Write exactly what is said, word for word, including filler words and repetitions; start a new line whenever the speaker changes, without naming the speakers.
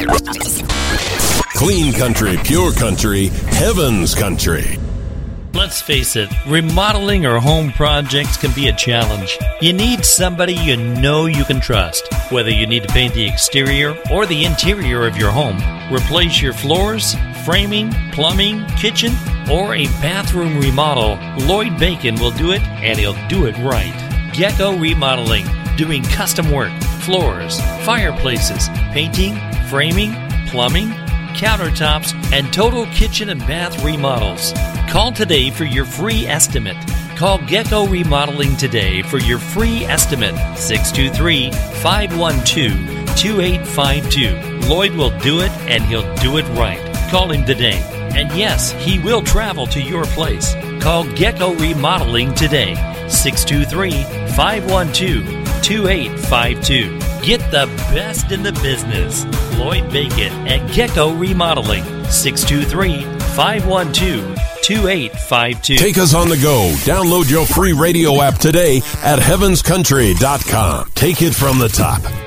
Clean country, pure country, heaven's country.
Let's face it, remodeling or home projects can be a challenge. You need somebody you know you can trust. Whether you need to paint the exterior or the interior of your home, replace your floors, framing, plumbing, kitchen, or a bathroom remodel, Lloyd Bacon will do it, and he'll do it right. Gecko Remodeling, doing custom work, floors, fireplaces, painting, framing, plumbing, countertops, and total kitchen and bath remodels. Call today for your free estimate. Call Gecko Remodeling today for your free estimate. six two three, five one two, two eight five two. Lloyd will do it, and he'll do it right. Call him today. And yes, he will travel to your place. Call Gecko Remodeling today. six two three, five one two, two eight five two. Get the best in the business. Lloyd Bacon at Gecko Remodeling. six two three, five one two, two eight five two.
Take us on the go. Download your free radio app today at heavens country dot com. Take it from the top.